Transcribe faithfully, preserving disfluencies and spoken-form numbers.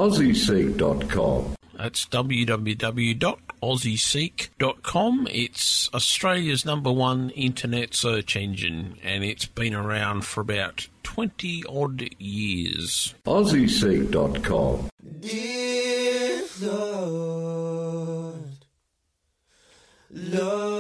aussie seek dot com. That's w w w dot aussie seek dot com. It's Australia's number one internet search engine, and it's been around for about twenty-odd years. aussie seek dot com. Dear Lord, Lord.